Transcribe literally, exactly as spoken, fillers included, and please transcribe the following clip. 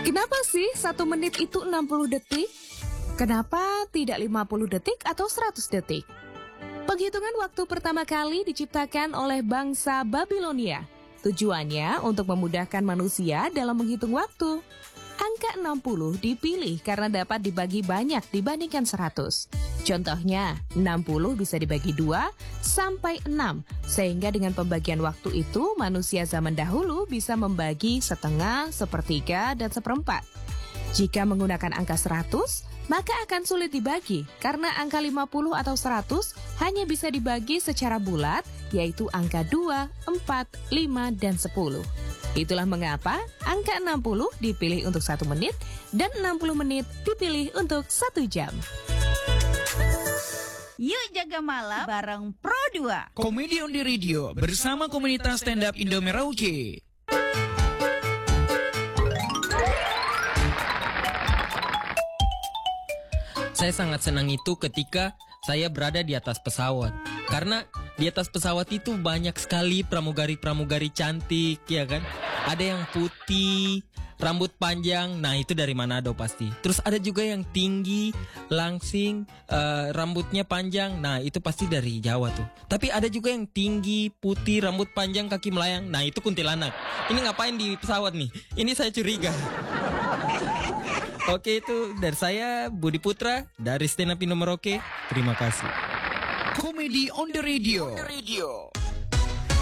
Kenapa sih satu menit itu enam puluh detik? Kenapa tidak lima puluh detik atau seratus detik? Penghitungan waktu pertama kali diciptakan oleh bangsa Babilonia. Tujuannya untuk memudahkan manusia dalam menghitung waktu. Angka enam puluh dipilih karena dapat dibagi banyak dibandingkan seratus. Contohnya, enam puluh bisa dibagi dua sampai enam, sehingga dengan pembagian waktu itu manusia zaman dahulu bisa membagi setengah, sepertiga, dan seperempat. Jika menggunakan angka seratus, maka akan sulit dibagi karena angka lima puluh atau seratus hanya bisa dibagi secara bulat, yaitu angka dua, empat, lima, dan sepuluh. Itulah mengapa angka enam puluh dipilih untuk satu menit dan enam puluh menit dipilih untuk satu jam. Yuk jaga malam bareng Pro dua. Komedi on the Radio bersama komunitas stand up Indo Merauke. Saya sangat senang itu ketika saya berada di atas pesawat. Karena di atas pesawat itu banyak sekali pramugari-pramugari cantik, ya kan? Ada yang putih, rambut panjang, nah itu dari Manado pasti. Terus ada juga yang tinggi, langsing, uh, rambutnya panjang, nah itu pasti dari Jawa tuh. Tapi ada juga yang tinggi, putih, rambut panjang, kaki melayang, nah itu kuntilanak. Ini ngapain di pesawat nih? Ini saya curiga. Oke, itu dari saya, Budi Putra, dari Stand Up Indo Merauke. Terima kasih. Komedi on the Radio. On the radio.